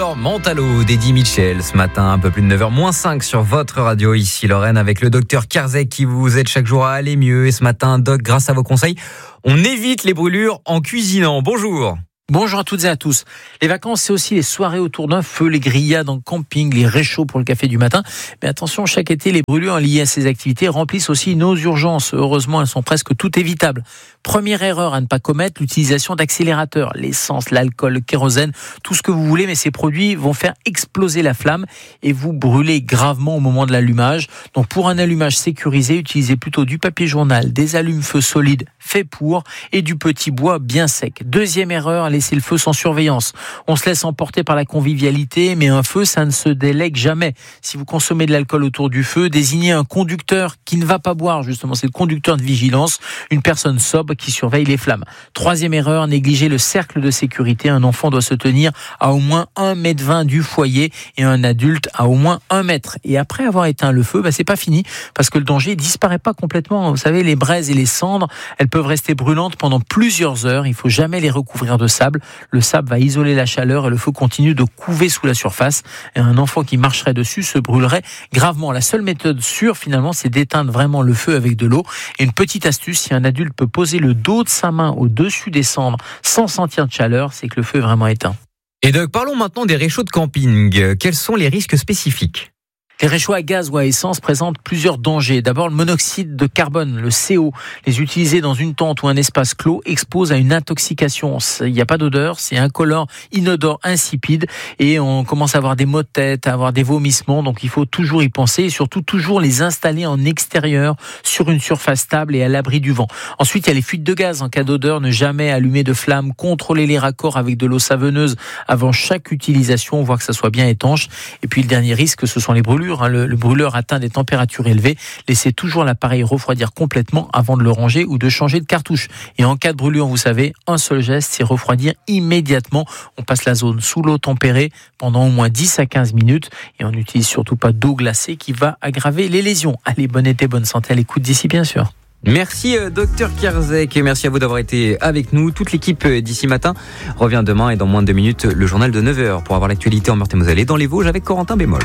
Docteur Mentalo d'Eddie Mitchell ce matin, un peu plus de 9h moins 5 sur votre radio ici Lorraine avec le docteur Kerzek qui vous aide chaque jour à aller mieux. Et ce matin, Doc, grâce à vos conseils, on évite les brûlures en cuisinant. Bonjour. Bonjour à toutes et à tous. Les vacances, c'est aussi les soirées autour d'un feu, les grillades en camping, les réchauds pour le café du matin. Mais attention, chaque été, les brûlures liées à ces activités remplissent aussi nos urgences. Heureusement, elles sont presque toutes évitables. Première erreur à ne pas commettre, l'utilisation d'accélérateurs, l'essence, l'alcool, le kérosène, tout ce que vous voulez, mais ces produits vont faire exploser la flamme et vous brûler gravement au moment de l'allumage. Donc pour un allumage sécurisé, utilisez plutôt du papier journal, des allumes-feu solides faits pour et du petit bois bien sec. Deuxième erreur, laisser le feu sans surveillance. On se laisse emporter par la convivialité, mais un feu, ça ne se délègue jamais. Si vous consommez de l'alcool autour du feu, désignez un conducteur qui ne va pas boire, justement, c'est le conducteur de vigilance, une personne sobre qui surveille les flammes. Troisième erreur, négliger le cercle de sécurité. Un enfant doit se tenir à au moins 1,20 m du foyer et un adulte à au moins 1 mètre. Et après avoir éteint le feu, c'est pas fini, parce que le danger disparaît pas complètement. Vous savez, les braises et les cendres, elles peuvent rester brûlantes pendant plusieurs heures. Il faut jamais les recouvrir de sable. Le sable va isoler la chaleur et le feu continue de couver sous la surface. Et un enfant qui marcherait dessus se brûlerait gravement. La seule méthode sûre, finalement, c'est d'éteindre vraiment le feu avec de l'eau. Et une petite astuce, si un adulte peut poser le dos de sa main au-dessus des cendres sans sentir de chaleur, c'est que le feu est vraiment éteint. Et Doc, parlons maintenant des réchauds de camping. Quels sont les risques spécifiques ? Les réchauds à gaz ou à essence présentent plusieurs dangers. D'abord, le monoxyde de carbone, le CO. Les utiliser dans une tente ou un espace clos expose à une intoxication. Il n'y a pas d'odeur, c'est incolore, inodore, insipide. Et on commence à avoir des maux de tête, à avoir des vomissements. Donc il faut toujours y penser et surtout toujours les installer en extérieur, sur une surface stable et à l'abri du vent. Ensuite, il y a les fuites de gaz. En cas d'odeur, ne jamais allumer de flamme. Contrôler les raccords avec de l'eau savonneuse avant chaque utilisation, voir que ça soit bien étanche. Et puis le dernier risque, ce sont les brûlures. Le brûleur atteint des températures élevées. Laissez toujours l'appareil refroidir complètement avant de le ranger ou de changer de cartouche. Et en cas de brûlure, vous savez, un seul geste, c'est refroidir immédiatement. On passe la zone sous l'eau tempérée pendant au moins 10 à 15 minutes. Et on n'utilise surtout pas d'eau glacée qui va aggraver les lésions. Allez, bon été, bonne santé à l'écoute d'ici, bien sûr. Merci Docteur Kerzek et merci à vous d'avoir été avec nous. Toute l'équipe d'ici matin revient demain et dans moins de 2 minutes, le journal de 9h pour avoir l'actualité en Meurthe-et-Moselle et dans les Vosges avec Corentin Bémol.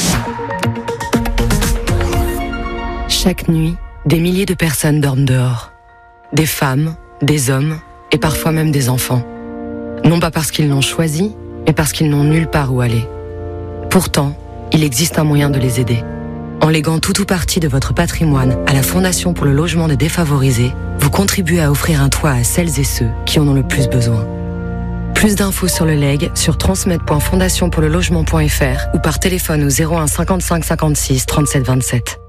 Chaque nuit, des milliers de personnes dorment dehors. Des femmes, des hommes et parfois même des enfants. Non pas parce qu'ils l'ont choisi, mais parce qu'ils n'ont nulle part où aller. Pourtant, il existe un moyen de les aider. En léguant tout ou partie de votre patrimoine à la Fondation pour le logement des défavorisés, vous contribuez à offrir un toit à celles et ceux qui en ont le plus besoin. Plus d'infos sur le legs sur transmet.fondationpourlelogement.fr ou par téléphone au 01 55 56 37 27.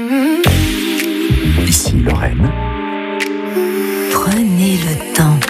Ici Lorraine. Prenez le temps.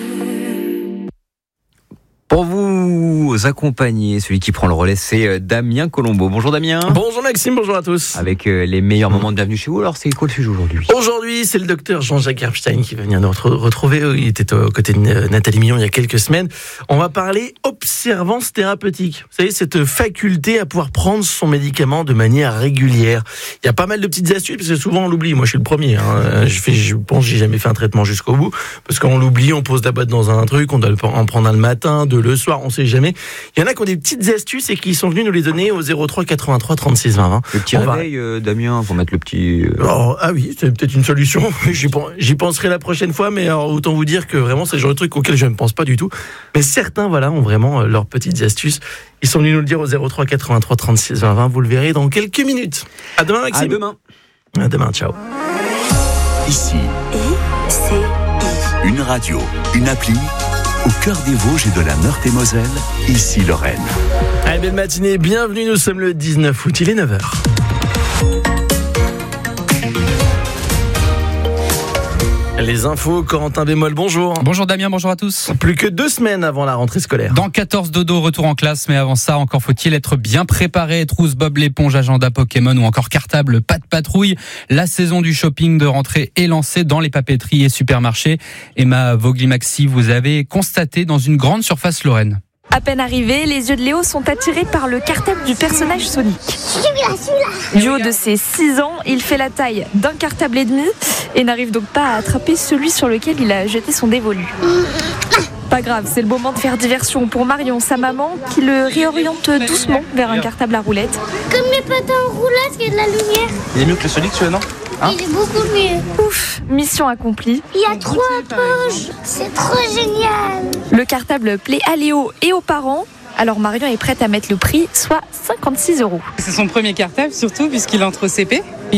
Pour vous accompagner, celui qui prend le relais, c'est Damien Colombo. Bonjour Damien. Bonjour Maxime, bonjour à tous. Avec les meilleurs moments de bienvenue chez vous. Alors c'est quoi le sujet aujourd'hui ? Aujourd'hui, c'est le docteur Jean-Jacques Herbstein qui va venir nous retrouver. Il était aux côtés de Nathalie Millon il y a quelques semaines. On va parler observance thérapeutique. Vous savez, cette faculté à pouvoir prendre son médicament de manière régulière. Il y a pas mal de petites astuces, parce que souvent on l'oublie. Moi, je suis le premier. Je pense que j'ai jamais fait un traitement jusqu'au bout. Parce qu'on l'oublie, on pose la boîte dans un truc, on doit en prendre un le matin, deux le soir, on sait jamais. Il y en a qui ont des petites astuces et qui sont venus nous les donner au 03 83 36 20. Le petit réveil, Damien, faut mettre le petit... Ah oui, c'est peut-être une solution. J'y penserai la prochaine fois, mais alors, autant vous dire que vraiment, c'est le genre de truc auquel je ne pense pas du tout. Mais certains, ont vraiment leurs petites astuces. Ils sont venus nous le dire au 03 83 36 20. Vous le verrez dans quelques minutes. À demain, Maxime. À demain. À demain, ciao. Ici, une radio, une appli, au cœur des Vosges et de la Meurthe-et-Moselle, ici Lorraine. Allez, belle matinée, bienvenue, nous sommes le 19 août, il est 9h. Les infos, Corentin Bémol, bonjour. Bonjour Damien, bonjour à tous. Plus que 2 semaines avant la rentrée scolaire. Dans 14 dodo, retour en classe, mais avant ça, encore faut-il être bien préparé. Trousse, Bob l'éponge, agenda Pokémon ou encore cartable, pas de patrouille. La saison du shopping de rentrée est lancée dans les papeteries et supermarchés. Emma Vogli-Maxi, vous avez constaté dans une grande surface lorraine. À peine arrivé, les yeux de Léo sont attirés par le cartable du personnage Sonic. Celui-là. Du haut de ses 6 ans, il fait la taille d'un cartable et demi et n'arrive donc pas à attraper celui sur lequel il a jeté son dévolu. Pas grave, c'est le moment de faire diversion pour Marion, sa maman, qui le réoriente doucement vers un cartable à roulettes. Comme les patins en roulette, il y a de la lumière. Il est mieux que le Sonic, celui-là, non ? Il est beaucoup mieux. Ouf, mission accomplie. Il y a 3 poches. C'est trop génial. Le cartable plaît à Léo et aux parents. Alors Marion est prête à mettre le prix, soit 56 €. C'est son premier cartable, surtout puisqu'il entre au CP.